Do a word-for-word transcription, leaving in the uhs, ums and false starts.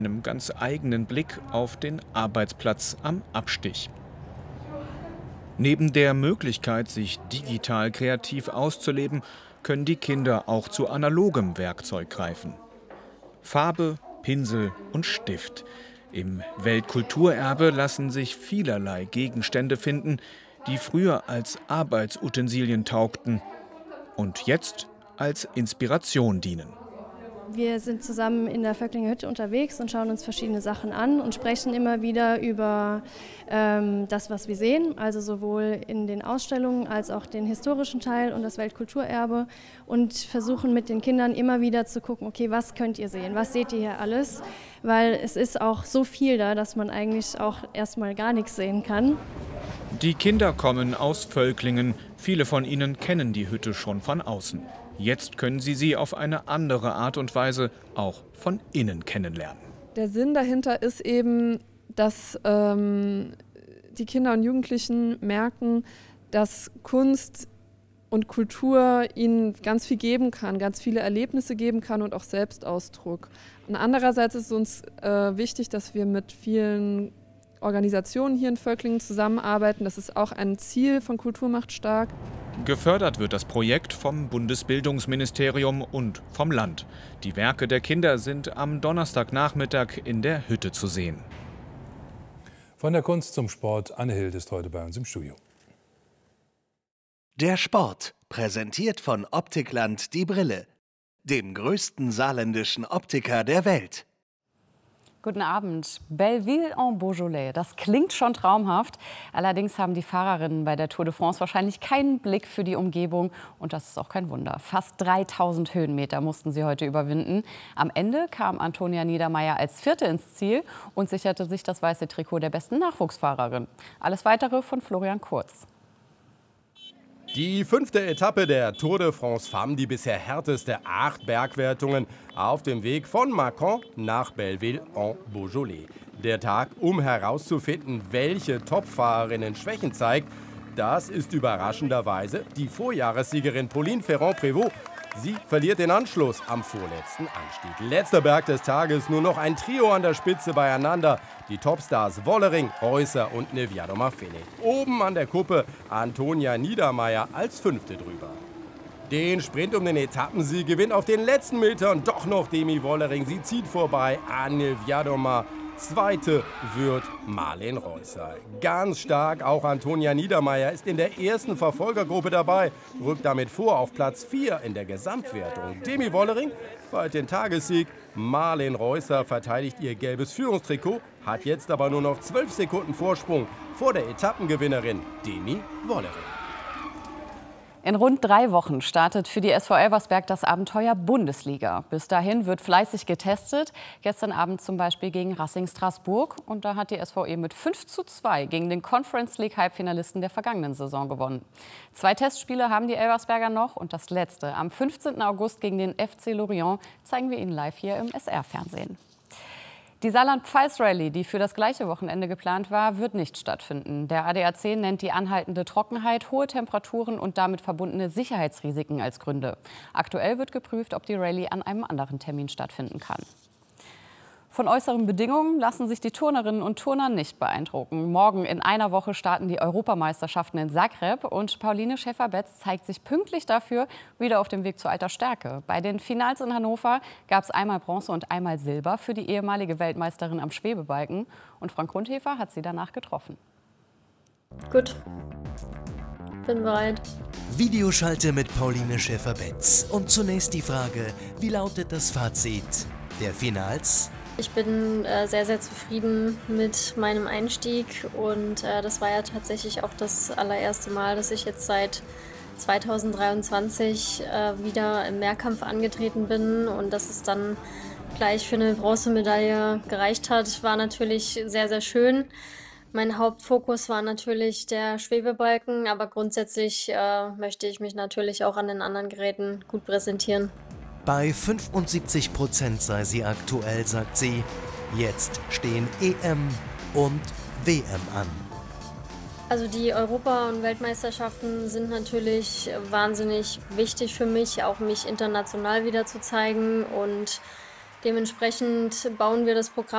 Einem ganz eigenen Blick auf den Arbeitsplatz am Abstich. Neben der Möglichkeit, sich digital kreativ auszuleben, können die Kinder auch zu analogem Werkzeug greifen. Farbe, Pinsel und Stift. Im Weltkulturerbe lassen sich vielerlei Gegenstände finden, die früher als Arbeitsutensilien taugten und jetzt als Inspiration dienen. Wir sind zusammen in der Völklinger Hütte unterwegs und schauen uns verschiedene Sachen an und sprechen immer wieder über ähm, das, was wir sehen, also sowohl in den Ausstellungen als auch den historischen Teil und das Weltkulturerbe, und versuchen mit den Kindern immer wieder zu gucken, okay, was könnt ihr sehen, was seht ihr hier alles, weil es ist auch so viel da, dass man eigentlich auch erstmal gar nichts sehen kann. Die Kinder kommen aus Völklingen, viele von ihnen kennen die Hütte schon von außen. Jetzt können sie sie auf eine andere Art und Weise auch von innen kennenlernen. Der Sinn dahinter ist eben, dass ähm, die Kinder und Jugendlichen merken, dass Kunst und Kultur ihnen ganz viel geben kann, ganz viele Erlebnisse geben kann und auch Selbstausdruck. Und andererseits ist es uns äh, wichtig, dass wir mit vielen Organisationen hier in Völklingen zusammenarbeiten. Das ist auch ein Ziel von Kultur macht stark. Gefördert wird das Projekt vom Bundesbildungsministerium und vom Land. Die Werke der Kinder sind am Donnerstagnachmittag in der Hütte zu sehen. Von der Kunst zum Sport, Anne Hild ist heute bei uns im Studio. Der Sport, präsentiert von Optikland die Brille, dem größten saarländischen Optiker der Welt. Guten Abend. Belleville-en-Beaujolais, das klingt schon traumhaft. Allerdings haben die Fahrerinnen bei der Tour de France wahrscheinlich keinen Blick für die Umgebung. Und das ist auch kein Wunder. Fast dreitausend Höhenmeter mussten sie heute überwinden. Am Ende kam Antonia Niedermaier als Vierte ins Ziel und sicherte sich das weiße Trikot der besten Nachwuchsfahrerin. Alles Weitere von Florian Kurz. Die fünfte Etappe der Tour de France Femmes, die bisher härteste acht Bergwertungen auf dem Weg von Mâcon nach Belleville-en-Beaujolais. Der Tag, um herauszufinden, welche Topfahrerinnen Schwächen zeigt, das ist überraschenderweise die Vorjahressiegerin Pauline Ferrand-Prévot. Sie verliert den Anschluss am vorletzten Anstieg. Letzter Berg des Tages, nur noch ein Trio an der Spitze beieinander. Die Topstars Wollering, Reusser und Nevjado Maffei. Oben an der Kuppe Antonia Niedermaier als Fünfte drüber. Den Sprint um den Etappensieg gewinnt auf den letzten Metern doch noch Demi Wollering. Sie zieht vorbei an Nevjado Maffei. Zweite wird Marleen Reusser. Ganz stark auch Antonia Niedermaier ist in der ersten Verfolgergruppe dabei, rückt damit vor auf Platz vier in der Gesamtwertung. Demi Wollering feiert den Tagessieg, Marleen Reusser verteidigt ihr gelbes Führungstrikot, hat jetzt aber nur noch zwölf Sekunden Vorsprung vor der Etappengewinnerin Demi Wollering. In rund drei Wochen startet für die S V Elversberg das Abenteuer Bundesliga. Bis dahin wird fleißig getestet. Gestern Abend zum Beispiel gegen Racing Straßburg. Und da hat die S V E mit fünf zu zwei gegen den Conference League Halbfinalisten der vergangenen Saison gewonnen. Zwei Testspiele haben die Elversberger noch. Und das letzte am fünfzehnten August gegen den F C Lorient zeigen wir Ihnen live hier im S R-Fernsehen. Die Saarland-Pfalz-Rallye, die für das gleiche Wochenende geplant war, wird nicht stattfinden. Der A D A C nennt die anhaltende Trockenheit, hohe Temperaturen und damit verbundene Sicherheitsrisiken als Gründe. Aktuell wird geprüft, ob die Rallye an einem anderen Termin stattfinden kann. Von äußeren Bedingungen lassen sich die Turnerinnen und Turner nicht beeindrucken. Morgen in einer Woche starten die Europameisterschaften in Zagreb und Pauline Schäfer-Betz zeigt sich pünktlich dafür wieder auf dem Weg zu alter Stärke. Bei den Finals in Hannover gab es einmal Bronze und einmal Silber für die ehemalige Weltmeisterin am Schwebebalken. Und Frank Grundhäfer hat sie danach getroffen. Gut, bin bereit. Videoschalte mit Pauline Schäfer-Betz. Und zunächst die Frage, wie lautet das Fazit der Finals? Ich bin äh, sehr, sehr zufrieden mit meinem Einstieg und äh, das war ja tatsächlich auch das allererste Mal, dass ich jetzt seit zweitausenddreiundzwanzig äh, wieder im Mehrkampf angetreten bin und dass es dann gleich für eine Bronzemedaille gereicht hat, war natürlich sehr, sehr schön. Mein Hauptfokus war natürlich der Schwebebalken, aber grundsätzlich äh, möchte ich mich natürlich auch an den anderen Geräten gut präsentieren. Bei fünfundsiebzig Prozent sei sie aktuell, sagt sie. Jetzt stehen E M und W M an. Also die Europa- und Weltmeisterschaften sind natürlich wahnsinnig wichtig für mich, auch mich international wieder zu zeigen. Und dementsprechend bauen wir das Programm